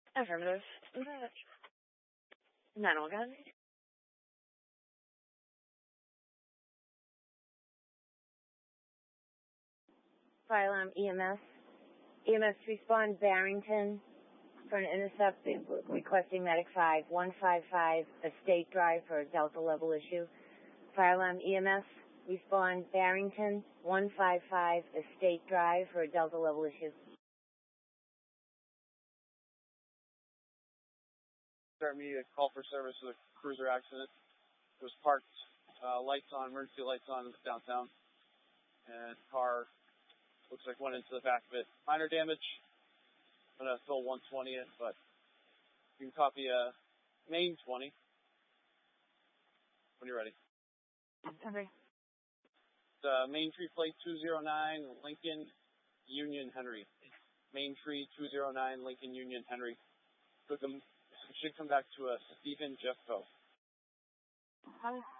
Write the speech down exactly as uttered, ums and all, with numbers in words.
Affirmative. nine one one. Fire alarm E M S. E M S to respond Barrington for an intercept requesting Medic five one five five Estate Drive for a Delta level issue. Fire alarm E M S respond Barrington one five five Estate Drive for a Delta level issue. Start immediate call for service of a cruiser accident. It was parked, uh, lights on, emergency lights on downtown, and car looks like went into the back of it. Minor damage. I'm gonna fill one twenty it, but you can copy a main twenty when you're ready. Okay. The Main Tree Plate two zero nine Lincoln Union Henry. Main Tree two zero nine Lincoln Union Henry. Took them. Should come back to a Stephen Jeffco. Hi.